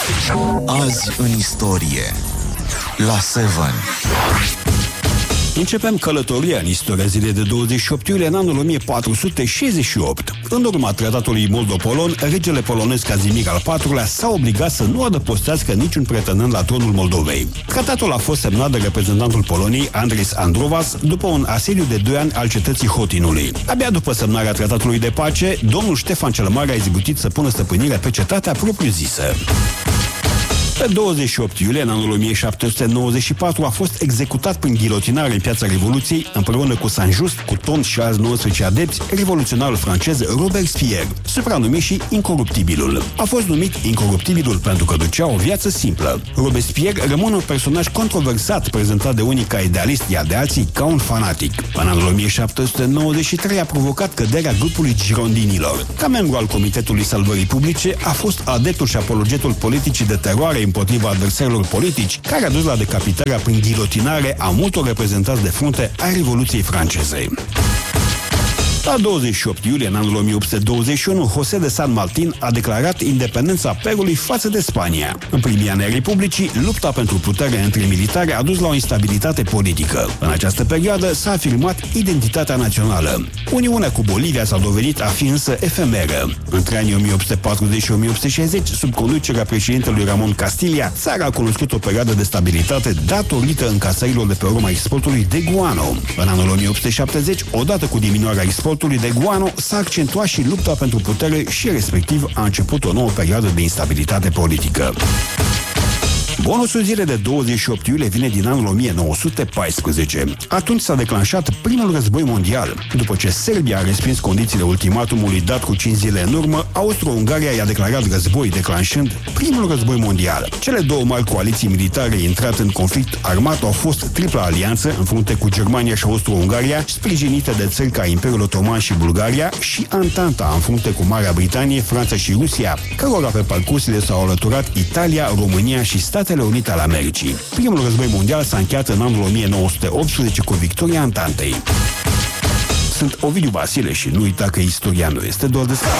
Azi în istorie la 7. Începem călătoria în istoria zilei de 28 iulie în anul 1468. În urma tratatului Moldopolon, regele polonez Kazimir al IV-lea s-a obligat să nu adăpostească niciun pretendent la tronul Moldovei. Tratatul a fost semnat de reprezentantul Poloniei, Andris Androvas, după un asediu de 2 ani al cetății Hotinului. Abia după semnarea tratatului de pace, domnul Ștefan cel Mare a izbutit să pună stăpânire pe cetatea propriu-zisă. Pe 28 iulie, în anul 1794, a fost executat prin ghilotinare în Piața Revoluției, împreună cu Saint-Just, cu Ton și alți 19 adepți, revoluționarul francez Robespierre, supranumit și Incoruptibilul. A fost numit Incoruptibilul pentru că ducea o viață simplă. Robespierre rămâne un personaj controversat, prezentat de unii ca idealist, iar de alții ca un fanatic. În anul 1793 a provocat căderea grupului girondinilor. Ca membru al Comitetului Salvării Publice, a fost adeptul și apologetul politicii de teroare împotriva adversarilor politici, care a dus la decapitarea prin ghilotinare a multor reprezentanți de frunte ai Revoluției franceze. La 28 iulie, în anul 1821, José de San Martín a declarat independența Perului față de Spania. În primii ani ai Republicii, lupta pentru putere între militari a dus la o instabilitate politică. În această perioadă s-a afirmat identitatea națională. Uniunea cu Bolivia s-a dovedit a fi însă efemeră. Între anii 1840 și 1860, sub conducerea președintelui Ramon Castilla, țara a cunoscut o perioadă de stabilitate datorită încasărilor de pe urma exportului de guano. În anul 1870, odată cu diminuarea exportului de guano, s-a accentuat și lupta pentru putere și respectiv a început o nouă perioadă de instabilitate politică. Bonusul zilei de 28 iulie vine din anul 1914. Atunci s-a declanșat primul război mondial. După ce Serbia a respins condițiile ultimatumului dat cu 5 zile în urmă, Austro-Ungaria i-a declarat război, declanșând primul război mondial. Cele două mari coaliții militare intrate în conflict armat au fost tripla alianță în frunte cu Germania și Austro-Ungaria, sprijinite de țări ca Imperiul Otoman și Bulgaria, și Antanta în frunte cu Marea Britanie, Franța și Rusia, cărora pe parcursile s-au alăturat Italia, România și Statele Unite ale Americii. Primul război mondial s-a încheiat în anul 1918 cu victoria Antantei. Sunt Ovidiu Vasile și nu uita că istoria nu este doar despre